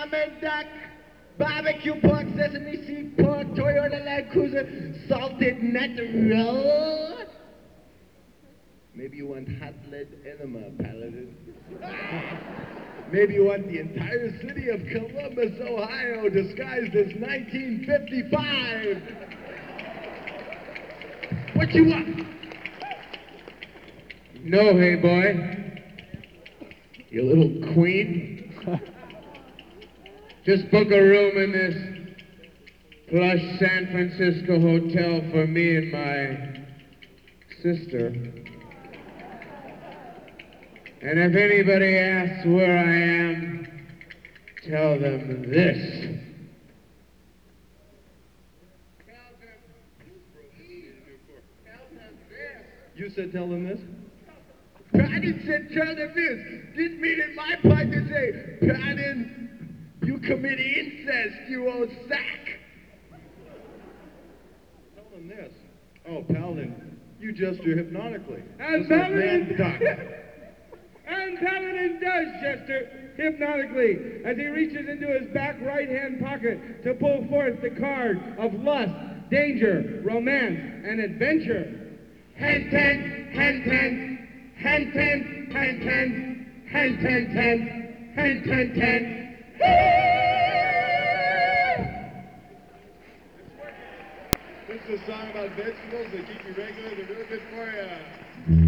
Almond duck, barbecue pork, sesame seed pork, Toyota Land Cruiser, salted nut roll. Maybe you want hot lead enema, Paladin. Maybe you want the entire city of Columbus, Ohio, disguised as 1955. What you want? No, hey boy. You little queen. Just book a room in this plush San Francisco hotel for me and my sister. And if anybody asks where I am, tell them this. You said tell them this? Patton said tell them this. This meaning my part to say, Patton, you commit incest, you old sack. Tell them this. Oh, Paladin, you gesture hypnotically. And just like Mad Duck. And Paladin does gesture hypnotically as he reaches into his back right-hand pocket to pull forth the card of lust, danger, romance, and adventure. Hand ten, hand ten, hand ten, hand ten, hand ten, ten, hand ten, ten. This is a song about vegetables that keep you regular. They're real good for you.